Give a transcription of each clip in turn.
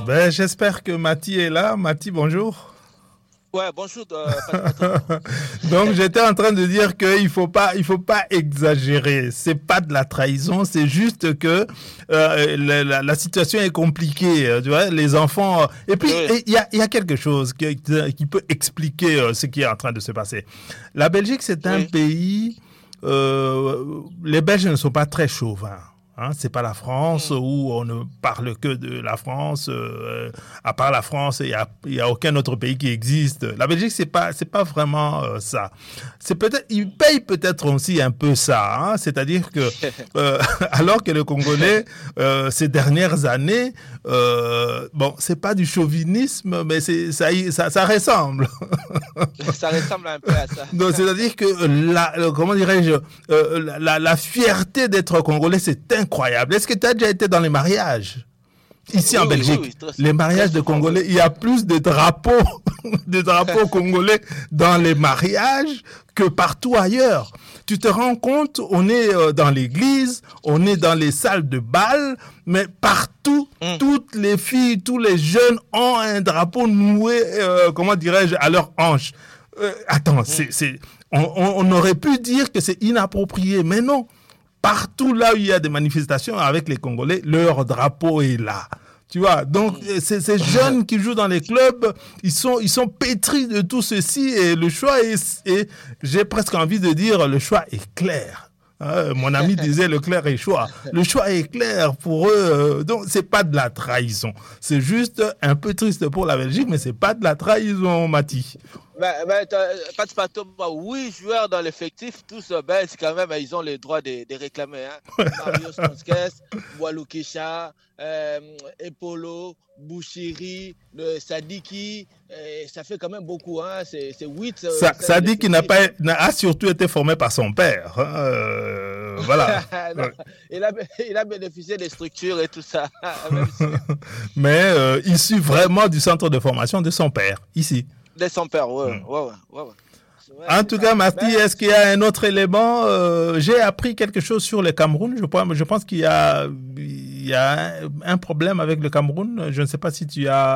Ben, j'espère que Mati est là. Mati, bonjour. Ouais, bonjour, Patrick. Donc, j'étais en train de dire qu'il faut pas exagérer. C'est pas de la trahison, c'est juste que la situation est compliquée. Tu vois, les enfants. Et puis, Oui, il y a quelque chose qui peut expliquer ce qui est en train de se passer. La Belgique, c'est un oui, pays. Les Belges ne sont pas très chauvins. Hein, c'est pas la France hmm, où on ne parle que de la France. À part la France, il y a aucun autre pays qui existe. La Belgique, c'est pas vraiment ça. C'est peut-être, ils payent peut-être aussi un peu ça. Hein, c'est-à-dire que alors que le Congolais ces dernières années, bon, c'est pas du chauvinisme, mais ça ressemble. ça ressemble un peu à ça. Donc, c'est-à-dire que comment dirais-je, la fierté d'être congolais, c'est incroyable. Est-ce que tu as déjà été dans les mariages ici en Oui, oui, oui, Belgique? oui, très, Les très mariages de souvent, oui. Congolais, il y a plus de drapeaux, de drapeaux congolais dans les mariages que partout ailleurs. Tu te rends compte, on est dans l'église, on est dans les salles de bal, mais partout, Hmm, toutes les filles, tous les jeunes ont un drapeau noué, comment dirais-je, à leur hanche. Attends, hmm. on aurait pu dire que c'est inapproprié, mais non. Partout là où il y a des manifestations avec les Congolais, leur drapeau est là. Tu vois, donc ces jeunes qui jouent dans les clubs, ils sont pétris de tout ceci et le choix est j'ai presque envie de dire, le choix est clair. Mon ami disait le clair est choix. Le choix est clair pour eux. Donc c'est pas de la trahison. C'est juste un peu triste pour la Belgique, mais c'est pas de la trahison, Mati. Pas de fantôme, 8 joueurs dans l'effectif, tous belges quand même, ils ont le droit de réclamer. Hein. Mario Stonskes, Walukisha, Epolo, Bouchiri, le Sadiki, ça fait quand même beaucoup. Hein. C'est 8 au sein Ça de dit qu'il n'a l'effectif. pas a surtout été formé par son père. Hein, voilà. Non, il a bénéficié des structures et tout ça, même si Mais issu vraiment du centre de formation de son père, ici. de son père, ouais, Mm. ouais, ouais, ouais, ouais. Ouais, En c'est tout ça. cas, Masti, Mais est-ce qu'il y a un autre élément? J'ai appris quelque chose sur le Cameroun. Je pense qu'il y a un problème avec le Cameroun. Je ne sais pas si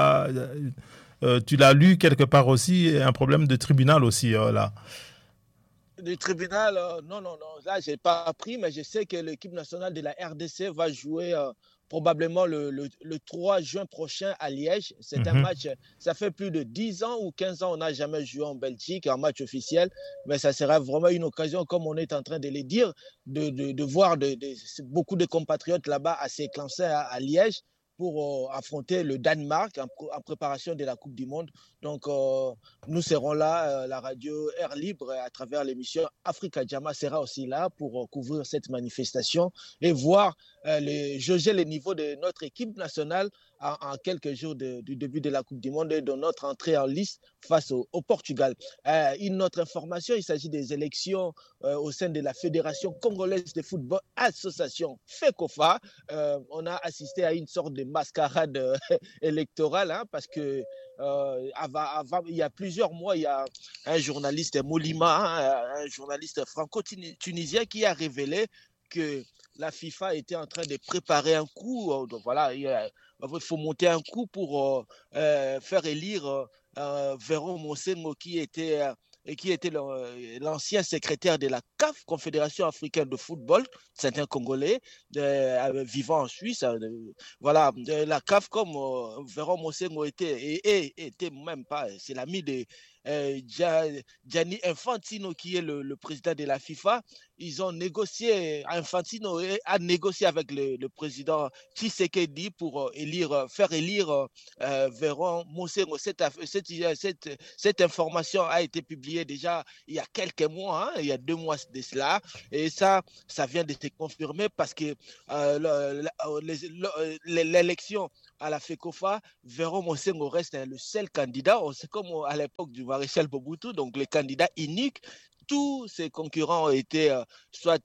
tu l'as lu quelque part aussi, un problème de tribunal aussi, là. du tribunal, non, non, non, là, je n'ai pas appris, mais je sais que l'équipe nationale de la RDC va jouer probablement le 3 juin prochain à Liège. C'est un Mhm. match, ça fait plus de 10 ans ou 15 ans, on n'a jamais joué en Belgique, un match officiel, mais ça sera vraiment une occasion, comme on est en train de le dire, de voir beaucoup de compatriotes là-bas à s'éclancer à Liège pour affronter le Danemark en préparation de la Coupe du Monde. Donc, nous serons là, la radio Air Libre, à travers l'émission Africa Jama sera aussi là pour couvrir cette manifestation et voir jauger les niveaux de notre équipe nationale en quelques jours du début de la Coupe du Monde et de notre entrée en liste face au Portugal. Une autre information, il s'agit des élections au sein de la Fédération congolaise de football, association FECOFA. On a assisté à une sorte de mascarade électorale hein, parce que il y a plusieurs mois, il y a un journaliste Molima, hein, un journaliste franco-tunisien qui a révélé que la FIFA était en train de préparer un coup. Donc voilà, il faut monter un coup pour faire élire Véron Monsengo qui était l'ancien secrétaire de la CAF, Confédération africaine de football, c'est un Congolais vivant en Suisse. Voilà, la CAF, comme Véron Monsengo était même pas, c'est l'ami de Gianni Infantino, qui est le président de la FIFA. Ils ont négocié, Infantino a négocié avec le président Tshisekedi pour faire élire Véron Monsengo. Cette information a été publiée déjà il y a quelques mois, hein, il y a 2 mois de cela, et ça vient de se confirmer parce que l'élection à la FECOFA, Véron Monsengo reste le seul candidat. C'est comme à l'époque du maréchal Mobutu, donc le candidat unique. Tous ses concurrents ont été soit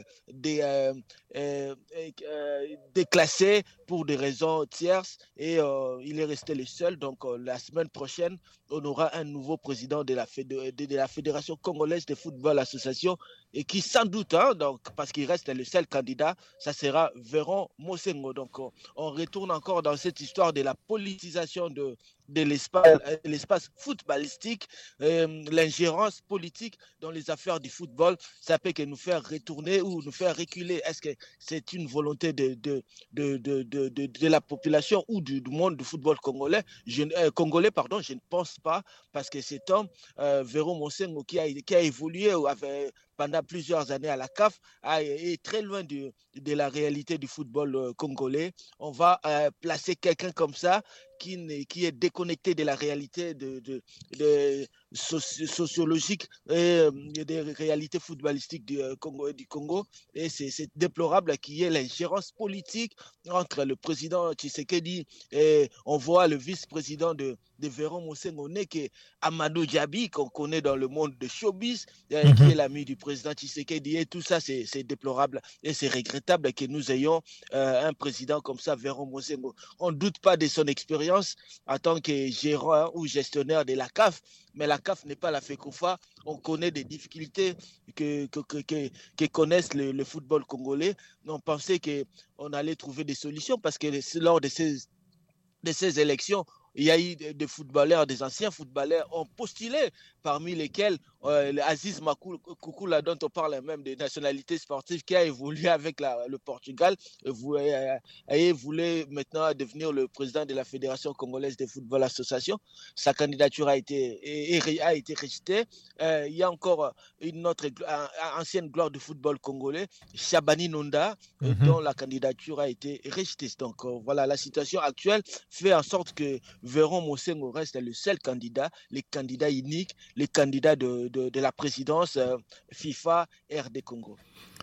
déclassés pour des raisons tierces et il est resté le seul. Donc la semaine prochaine, on aura un nouveau président de la Fédération congolaise de football association et qui sans doute, donc, parce qu'il reste le seul candidat, ça sera Véron Mosengo. Donc on retourne encore dans cette histoire de la politisation de l'espace footballistique, l'ingérence politique dans les affaires du football. Ça peut que nous faire retourner ou nous faire reculer. Est-ce que c'est une volonté de la population ou du monde du football congolais? Je ne pense pas, parce que cet homme, Véron Mosengo, qui a évolué pendant plusieurs années à la CAF, est très loin de la réalité du football congolais. On va placer quelqu'un comme ça qui est déconnecté de la réalité sociologique et des réalités footballistiques du Congo. Et c'est déplorable qu'il y ait l'ingérence politique entre le président Tshisekedi et on voit le vice-président de Véron Mosengo, qui est Amadou Djabi, qu'on connaît dans le monde de showbiz, qui est l'ami du président Tshisekedi. Et tout ça, c'est déplorable et c'est regrettable que nous ayons un président comme ça, Véron Mosengo. On ne doute pas de son expérience en tant que gérant ou gestionnaire de la CAF, mais la CAF n'est pas la FECOFA. On connaît des difficultés que connaissent le football congolais. On pensait qu'on allait trouver des solutions parce que lors de ces élections, il y a eu des footballeurs, des anciens footballeurs ont postulé, parmi lesquels Aziz Makoukoula, dont on parle même des nationalités sportives, qui a évolué avec le Portugal et voulait maintenant devenir le président de la Fédération congolaise de football association. Sa candidature a été rejetée. Il y a encore une autre ancienne gloire du football congolais, Chabani Nonda, dont la candidature a été rejetée. Donc voilà, la situation actuelle fait en sorte que Véron Mosengo reste le seul candidat, le candidat unique, le candidat de la présidence FIFA RD Congo.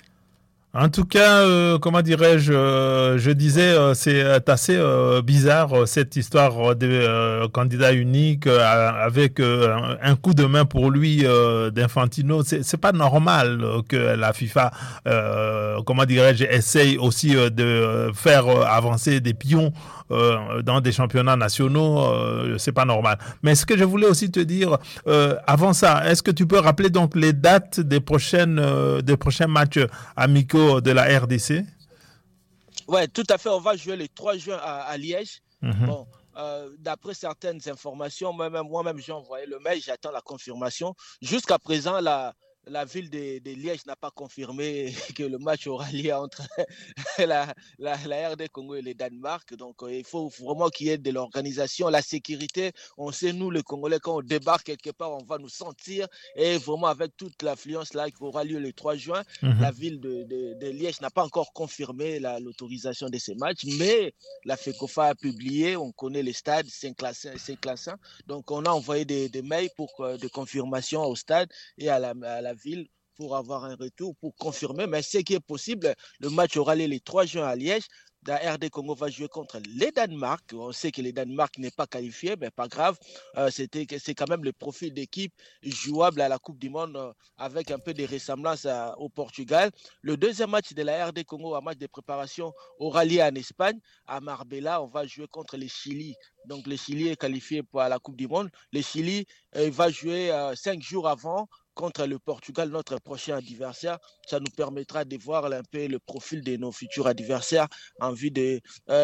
En tout cas, comment dirais-je, je disais, c'est assez bizarre cette histoire de candidat unique avec un coup de main pour lui d'Infantino. C'est pas normal que la FIFA, comment dirais-je, essaye aussi de faire avancer des pions dans des championnats nationaux. C'est pas normal. Mais ce que je voulais aussi te dire, avant ça, est-ce que tu peux rappeler donc les dates des prochains matchs amicaux de la RDC? Oui, tout à fait. On va jouer le 3 juin à Liège. Bon, d'après certaines informations, moi-même j'ai envoyé le mail, j'attends la confirmation. Jusqu'à présent, la ville de Liège n'a pas confirmé que le match aura lieu entre la RD Congo et le Danemark. Donc, il faut vraiment qu'il y ait de l'organisation, la sécurité. On sait, nous, les Congolais, quand on débarque quelque part, on va nous sentir. Et vraiment, avec toute l'affluence là qui aura lieu le 3 juin, la ville de Liège n'a pas encore confirmé l'autorisation de ces matchs. Mais la FECOFA a publié, on connaît les stades, Saint-Classin. Donc, on a envoyé des mails de confirmation au stade et à la ville pour avoir un retour, pour confirmer. Mais ce qui est possible, le match aura lieu le 3 juin à Liège. La RD Congo va jouer contre les Danemark. On sait que le Danemark n'est pas qualifié, mais pas grave. C'est quand même le profil d'équipe jouable à la Coupe du Monde avec un peu de ressemblance au Portugal. Le deuxième match de la RD Congo, un match de préparation, aura lieu en Espagne, à Marbella. On va jouer contre le Chili. Donc le Chili est qualifié pour la Coupe du Monde. Le Chili va jouer 5 jours avant contre le Portugal, notre prochain adversaire. Ça nous permettra de voir un peu le profil de nos futurs adversaires en vue de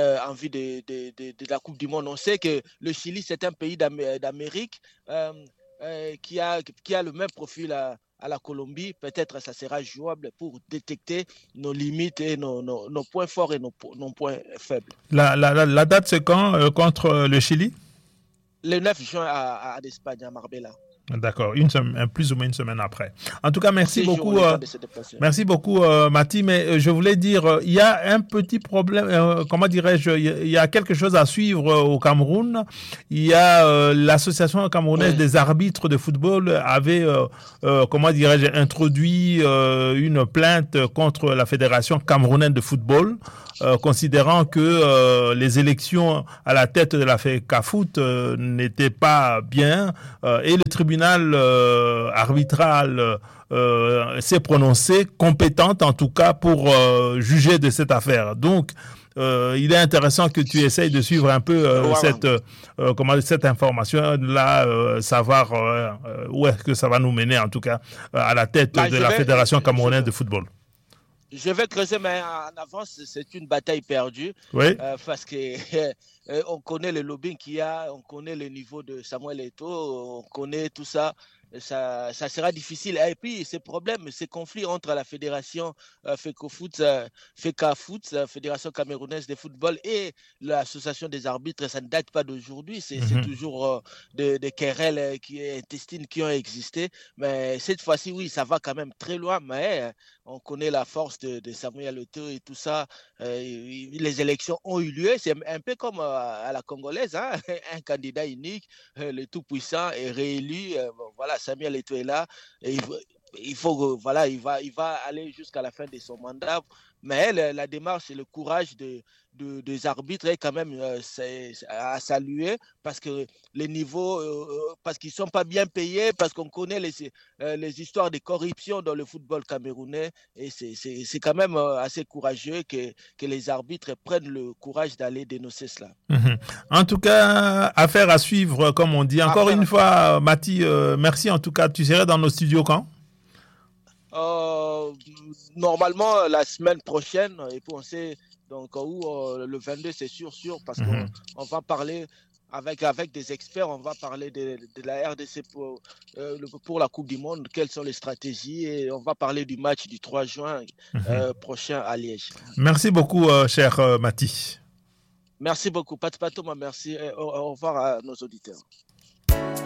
la Coupe du Monde. On sait que le Chili, c'est un pays d'Amérique qui a le même profil à la Colombie. Peut-être ça sera jouable pour détecter nos limites et nos points forts et nos points faibles. La date, c'est quand contre le Chili? Le 9 juin à l'Espagne, à Marbella. D'accord, plus ou moins une semaine après. En tout cas, merci beaucoup, Mati. Mais je voulais dire, il y a un petit problème. Comment dirais-je, il y a quelque chose à suivre au Cameroun. Il y a l'association camerounaise des arbitres de football avait, comment dirais-je, introduit une plainte contre la fédération camerounaise de football. Considérant que les élections à la tête de la FECAFOOT n'étaient pas bien et le tribunal arbitral s'est prononcé compétente en tout cas pour juger de cette affaire. Donc il est intéressant que tu essayes de suivre un peu cette information-là, savoir où est-ce que ça va nous mener, en tout cas, à la tête de la Fédération camerounaise de football. Je vais creuser, mais en avance, c'est une bataille perdue. Oui. Parce que on connaît le lobbying qu'il y a, on connaît le niveau de Samuel Eto'o, on connaît tout ça. Ça sera difficile. Et puis, ces problèmes, ces conflits entre la fédération FECAFoot, Fédération camerounaise de football, et l'association des arbitres, ça ne date pas d'aujourd'hui. C'est toujours des querelles intestines qui ont existé. Mais cette fois-ci, oui, ça va quand même très loin. Mais on connaît la force de Samuel Eto'o et tout ça. Les élections ont eu lieu. C'est un peu comme à la congolaise, hein? Un candidat unique, le tout-puissant est réélu. Voilà, Samuel Eto'o est là. Et il va aller jusqu'à la fin de son mandat. Mais la démarche et le courage des arbitres est quand même à saluer, parce que les niveaux, parce qu'ils ne sont pas bien payés, parce qu'on connaît les histoires de corruption dans le football camerounais. Et c'est quand même assez courageux que les arbitres prennent le courage d'aller dénoncer cela. En tout cas, affaire à suivre, comme on dit. Encore une fois, Mati, merci en tout cas. Tu serais dans nos studios quand? Normalement la semaine prochaine, et puis on sait donc où le 22, c'est sûr, parce qu'on va parler avec des experts, on va parler de la RDC pour la Coupe du Monde, quelles sont les stratégies, et on va parler du match du 3 juin prochain à Liège. Merci beaucoup, cher Mati. Merci beaucoup, Pat Thomas, merci, et au revoir à nos auditeurs.